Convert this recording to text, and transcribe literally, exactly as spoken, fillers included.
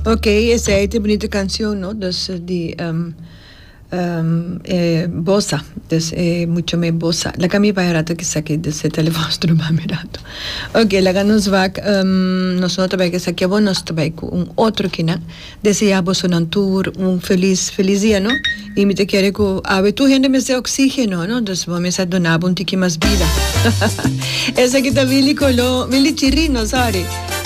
Ok, esa es una bonita canción, ¿no? Dus die um, um, eh, bossa, dus eh, mucho me bossa. La cami para rato que saque de ese teléfono más rato. Ok, la ganamos va, um, nosotros va que saque vos nos va un otro que na deseamos un tour, un feliz feliz día, ¿no? Y me te quiere que a ver tu gente me sea oxígeno, ¿no? Entonces vamos a donar un tiki más vida. Esa que está Billy Colo, Billy Chirino, ¿sabes?